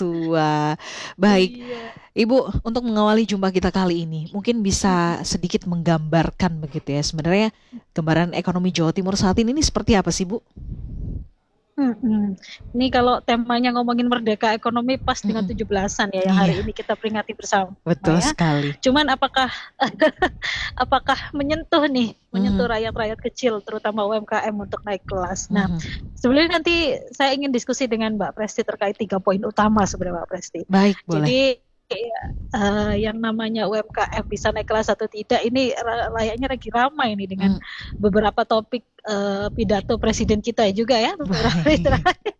Joshua. Baik, Iya. Ibu, untuk mengawali jumpa kita kali ini, mungkin bisa sedikit menggambarkan begitu ya. Sebenarnya gambaran ekonomi Jawa Timur saat ini seperti apa sih, Bu? Mm-mm. Ini kalau temanya ngomongin merdeka ekonomi pas dengan Mm-mm. 17-an ya yang hari Iya, ini kita peringati bersama betul ya. sekali. Cuman apakah menyentuh Mhm, rakyat-rakyat kecil terutama UMKM untuk naik kelas. Nah, mhm. sebenarnya nanti saya ingin diskusi dengan Mbak Presti terkait 3 poin utama sebenarnya Mbak Presti. Baik, boleh. Jadi yang namanya UMKM bisa naik kelas atau tidak ini layaknya lagi ramai ini dengan Mm, beberapa topik pidato presiden kita juga ya beberapa hari baik. terakhir.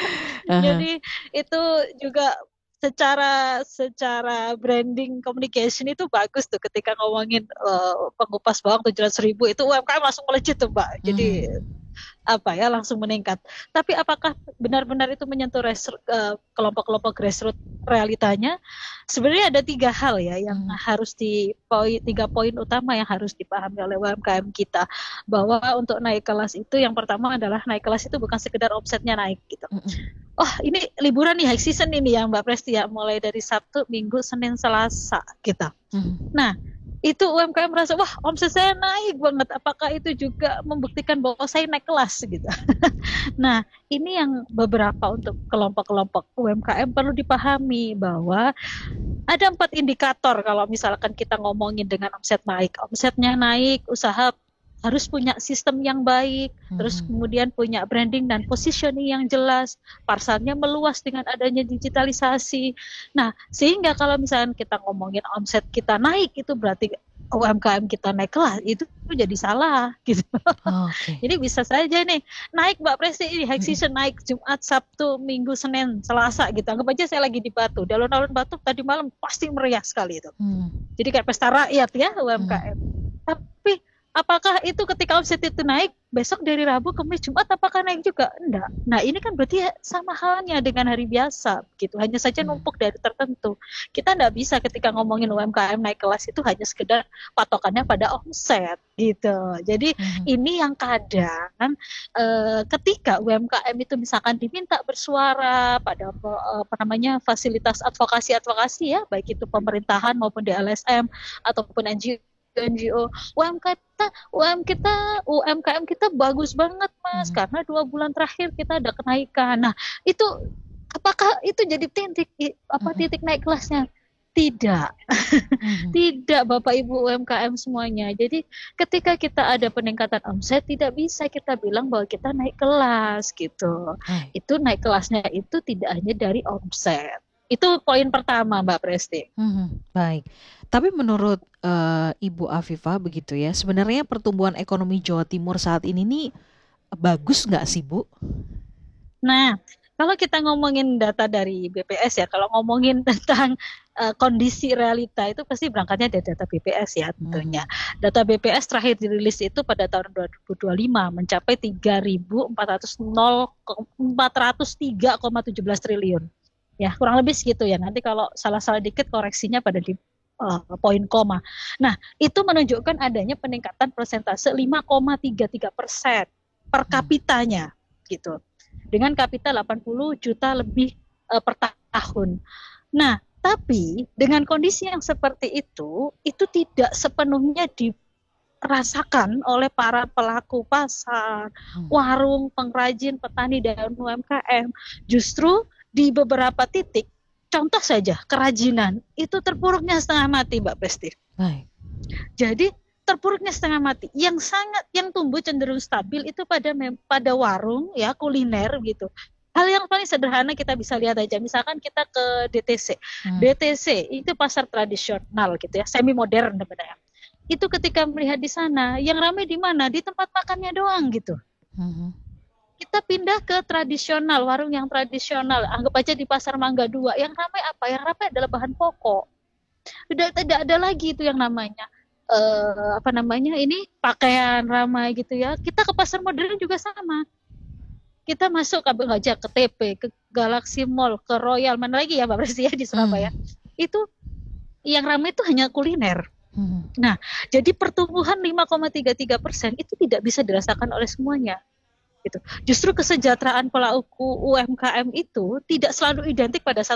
Aha. Jadi itu juga secara secara branding communication itu bagus tuh ketika ngomongin pengupas bawang 700.000 itu UMKM langsung melejit tuh Mbak. Jadi Mhm, apa ya langsung meningkat. Tapi apakah benar-benar itu menyentuh kelompok-kelompok grassroots realitanya? Sebenarnya ada 3 hal ya yang mhm, harus 3 poin utama yang harus dipahami oleh UMKM kita bahwa untuk naik kelas itu yang pertama adalah naik kelas itu bukan sekedar omsetnya naik gitu. mhm, Oh ini liburan nih high season ini ya Mbak Presti ya mulai dari Sabtu, Minggu, Senin, Selasa gitu. mhm, Nah, itu UMKM merasa, wah omset saya naik banget. Apakah itu juga membuktikan bahwa saya naik kelas gitu? Nah, ini yang beberapa untuk kelompok-kelompok UMKM perlu dipahami bahwa ada 4 indikator kalau misalkan kita ngomongin dengan omset naik. Omsetnya naik, usaha harus punya sistem yang baik, terus mhm. kemudian punya branding dan positioning yang jelas, pasarnya meluas dengan adanya digitalisasi. Nah, sehingga kalau misalnya kita ngomongin omset kita naik, itu berarti UMKM kita naik kelas, itu jadi salah gitu. Oke. Jadi bisa saja nih naik Mbak Presti ini high Mhm, season naik Jumat, Sabtu, Minggu, Senin, Selasa gitu. Anggap aja saya lagi di Batu. Di alun-alun Batu tadi malam pasti meriah sekali itu. mhm, Jadi kayak pesta rakyat ya UMKM. mhm. Tapi apakah itu ketika omset itu naik, besok dari Rabu, Kamis, Jumat apakah naik juga? Enggak. Nah ini kan berarti sama halnya dengan hari biasa gitu. Hanya saja Mhm, numpuk dari tertentu. Kita enggak bisa ketika ngomongin UMKM naik kelas itu hanya sekedar patokannya pada omset gitu. Jadi mhm. ini yang kadang ketika UMKM itu misalkan diminta bersuara pada apa namanya fasilitas advokasi-advokasi ya, baik itu pemerintahan maupun di LSM ataupun NGO, UMKM kita bagus banget Mas Mhm, karena 2 bulan terakhir kita ada kenaikan. Nah itu apakah itu jadi mhm, titik naik kelasnya? Tidak, mhm. tidak Bapak Ibu UMKM semuanya. Jadi ketika kita ada peningkatan omset, tidak bisa kita bilang bahwa kita naik kelas gitu. Baik. Itu naik kelasnya itu tidak hanya dari omset. Itu poin pertama Mbak Presti. Mhm, baik. Tapi menurut Ibu Afifah begitu ya, sebenarnya pertumbuhan ekonomi Jawa Timur saat ini nih bagus nggak sih, Bu? Nah, kalau kita ngomongin data dari BPS ya, kalau ngomongin tentang kondisi realita itu pasti berangkatnya dari data BPS ya tentunya. Mhm, Data BPS terakhir dirilis itu pada tahun 2025 mencapai 3.403,17 triliun. Ya, kurang lebih segitu ya. Nanti kalau salah-salah dikit koreksinya pada di poin koma. Nah, itu menunjukkan adanya peningkatan persentase 5,33% per mhm, kapitanya gitu dengan kapital 80 juta lebih per tahun. Nah, tapi dengan kondisi yang seperti itu tidak sepenuhnya dirasakan oleh para pelaku pasar, mhm. warung, pengrajin, petani, dan UMKM. Justru di beberapa titik, contoh saja kerajinan, itu terpuruknya setengah mati Mbak Presti. Baik. Jadi terpuruknya setengah mati. Yang tumbuh cenderung stabil itu pada warung ya kuliner gitu. Hal yang paling sederhana kita bisa lihat aja, misalkan kita ke DTC. Mhm, DTC itu pasar tradisional gitu ya, semi modern sebenarnya. Itu ketika melihat di sana, yang ramai di mana? Di tempat makannya doang gitu. mhm, Kita pindah ke tradisional, warung yang tradisional. Anggap aja di Pasar Mangga 2. Yang ramai apa? Yang ramai adalah bahan pokok. Udah tidak ada lagi itu yang namanya apa namanya ini pakaian ramai gitu ya. Kita ke pasar modern juga sama. Kita masuk ke aja ke TP, ke Galaxy Mall, ke Royal, mana lagi ya Mbak Presi ya di Surabaya. mhm, Itu yang ramai itu hanya kuliner. mhm. Nah, jadi pertumbuhan 5,33% itu tidak bisa dirasakan oleh semuanya. Gitu. Justru kesejahteraan pelaku UMKM itu tidak selalu identik pada